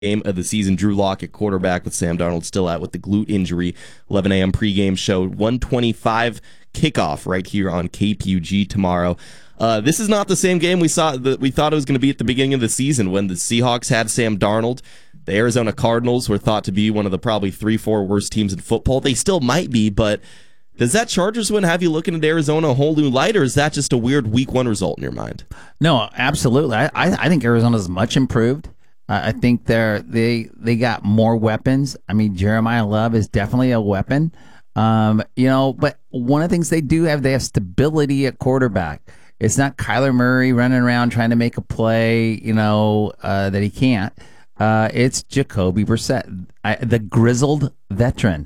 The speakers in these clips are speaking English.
game of the season. Drew Lock at quarterback with Sam Darnold still out with the glute injury. 11 a.m. pregame show, 1:25 kickoff right here on KPUG tomorrow. This is not the same game we thought it was going to be at the beginning of the season when the Seahawks had Sam Darnold. The Arizona Cardinals were thought to be one of the probably 3-4 worst teams in football. They still might be, but does that Chargers win have you looking at Arizona a whole new light, or is that just a weird week one result in your mind? No, absolutely. I think Arizona's much improved. I think they got more weapons. I mean, Jeremiah Love is definitely a weapon. But one of the things they have stability at quarterback. It's not Kyler Murray running around trying to make a play, that he can't. It's Jacoby Brissett, the grizzled veteran.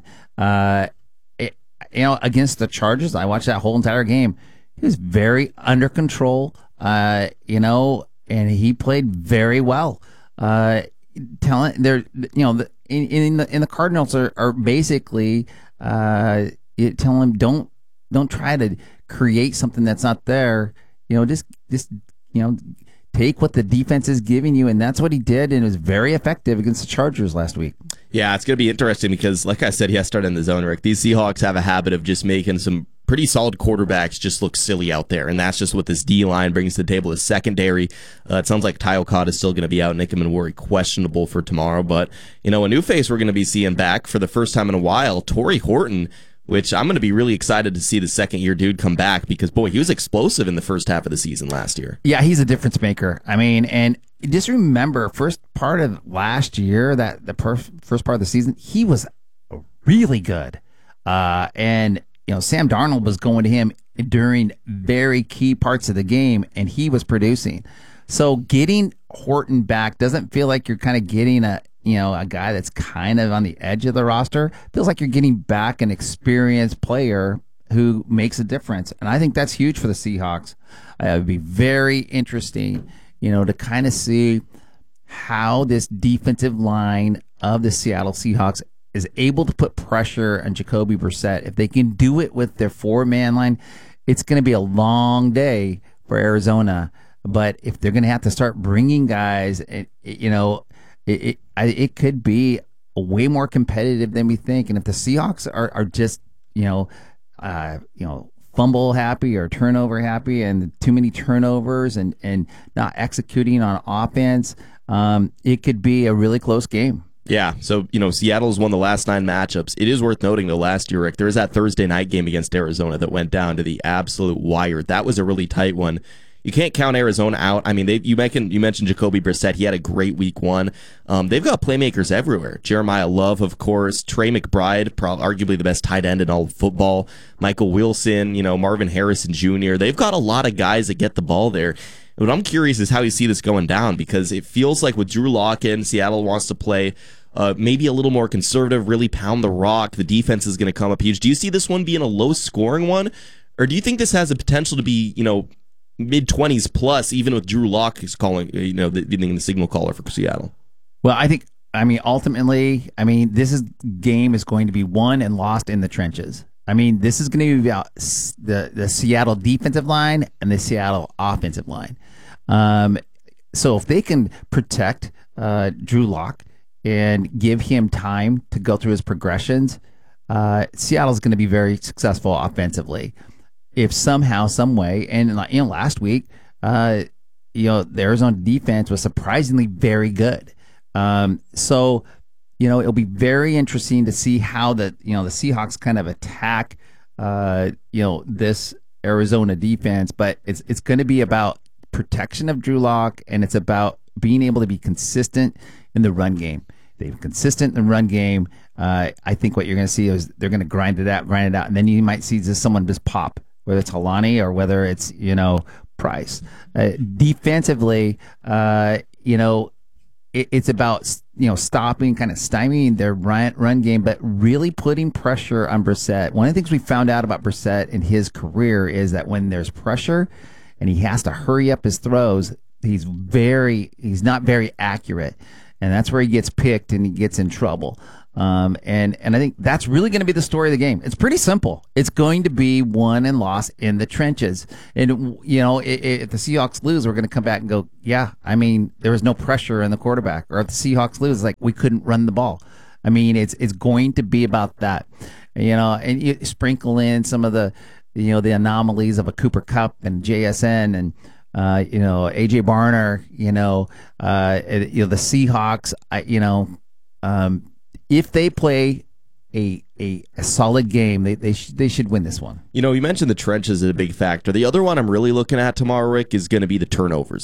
Against the Chargers, I watched that whole entire game. He was very under control, and he played very well. Talent there, in the Cardinals are basically telling him don't try to create something that's not there. Just take what the defense is giving you, and that's what he did, and it was very effective against the Chargers last week. Yeah, it's going to be interesting because, like I said yesterday in the zone, Rick, these Seahawks have a habit of just making some pretty solid quarterbacks just look silly out there, and that's just what this D-line brings to the table. The secondary, it sounds like Ty Okada is still going to be out. Nickum and Worry questionable for tomorrow, but a new face we're going to be seeing back for the first time in a while, Torrey Horton, which I'm going to be really excited to see the second-year dude come back because, boy, he was explosive in the first half of the season last year. Yeah, he's a difference maker. I mean, and just remember, first part of last year, that the first part of the season, he was really good. And Sam Darnold was going to him during very key parts of the game, and he was producing. So getting Horton back doesn't feel like you're kind of getting a guy that's kind of on the edge of the roster. Feels like you're getting back an experienced player who makes a difference. And I think that's huge for the Seahawks. It would be very interesting, to kind of see how this defensive line of the Seattle Seahawks is able to put pressure on Jacoby Brissett. If they can do it with their four-man line, it's going to be a long day for Arizona. But if they're going to have to start bringing guys, it could be way more competitive than we think. And if the Seahawks are just, fumble happy or turnover happy and too many turnovers and not executing on offense, it could be a really close game. Yeah, so, Seattle's won the last 9 matchups. It is worth noting, though, last year, Rick, there was that Thursday night game against Arizona that went down to the absolute wire. That was a really tight one. You can't count Arizona out. I mean, you mentioned Jacoby Brissett. He had a great week one. They've got playmakers everywhere. Jeremiah Love, of course. Trey McBride, arguably the best tight end in all of football. Michael Wilson, Marvin Harrison Jr. They've got a lot of guys that get the ball there. What I'm curious is how you see this going down, because it feels like with Drew Lock in, Seattle wants to play maybe a little more conservative, really pound the rock. The defense is going to come up huge. Do you see this one being a low-scoring one, or do you think this has the potential to be, mid-20s plus, even with Drew Lock is calling, being the signal caller for Seattle? Well, ultimately, this game is going to be won and lost in the trenches. This is going to be about the Seattle defensive line and the Seattle offensive line. So if they can protect Drew Lock and give him time to go through his progressions, Seattle's going to be very successful offensively. If somehow, some way, and last week, the Arizona defense was surprisingly very good. So it'll be very interesting to see how the Seahawks kind of attack, this Arizona defense. But it's going to be about protection of Drew Lock, and it's about being able to be consistent in the run game. They're consistent in the run game. I think what you're going to see is they're going to grind it out, and then you might see someone just pop, whether it's Halani or whether it's, Price. Defensively, it's about, stopping, kind of stymieing their run game, but really putting pressure on Brissett. One of the things we found out about Brissett in his career is that when there's pressure and he has to hurry up his throws, he's not very accurate. And that's where he gets picked and he gets in trouble. And I think that's really going to be the story of the game. It's pretty simple. It's going to be won and lost in the trenches. And, if the Seahawks lose, we're going to come back and go, yeah, I mean, there was no pressure on the quarterback. Or if the Seahawks lose, like we couldn't run the ball. I mean, it's going to be about that, and you sprinkle in some of the, the anomalies of a Cooper Kupp and JSN and, AJ Barner, the Seahawks, if they play a solid game, they should win this one. You mentioned the trenches is a big factor. The other one I'm really looking at tomorrow, Rick, is going to be the turnovers.